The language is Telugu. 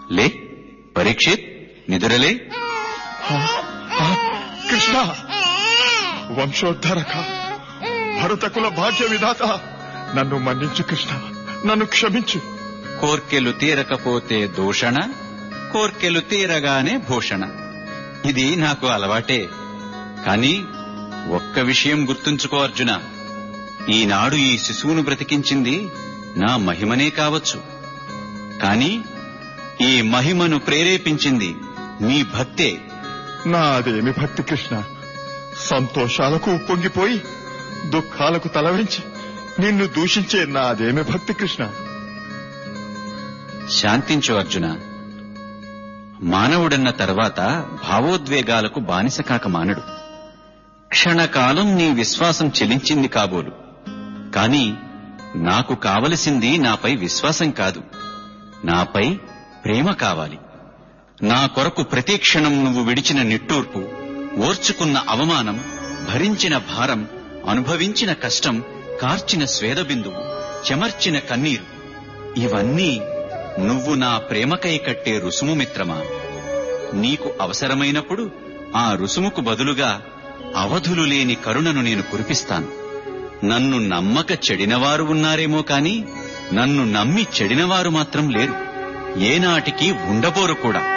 లే పరీక్షిత్, నిదురలే. కృష్ణ, వంశోద్ధరక, భరతకుల భాగ్య విధాత, నన్ను మన్నించు కృష్ణ, నన్ను క్షమించు. కోర్కెలు తీరకపోతే దూషణ, కోర్కెలు తీరగానే భూషణ. ఇది నాకు అలవాటే. కాని ఒక్క విషయం గుర్తుంచుకో అర్జున, ఈనాడు ఈ శిశువును బ్రతికించింది నా మహిమనే కావచ్చు, కాని ఈ మహిమను ప్రేరేపించింది మీ భక్తే. నాదేమి భక్తి కృష్ణ, సంతోషాలకు ఉప్పొంగిపోయి దుఃఖాలకు తలవంచి నిన్ను దూషించే నాదేమి భక్తి కృష్ణ. శాంతించు అర్జున. మానవుడన్న తర్వాత భావోద్వేగాలకు బానిస కాక మానడు. క్షణకాలం నీ విశ్వాసం చెలించింది కాబోలు, కాని నాకు కావలసింది నాపై విశ్వాసం కాదు, నాపై ప్రేమ కావాలి. నా కొరకు ప్రతిక్షణం నువ్వు విడిచిన నిట్టూర్పు, ఓర్చుకున్న అవమానం, భరించిన భారం, అనుభవించిన కష్టం, కార్చిన స్వేదబిందువు, చెమర్చిన కన్నీరు, ఇవన్నీ నువ్వు నా ప్రేమకై కట్టే రుసుము మిత్రమా. నీకు అవసరమైనప్పుడు ఆ రుసుముకు బదులుగా అవధులు లేని కరుణను నేను కురిపిస్తాను. నన్ను నమ్మక చెడినవారు ఉన్నారేమో కాని నన్ను నమ్మి చెడినవారు మాత్రం లేరు, ఏనాటికి ఉండబోరు కూడా.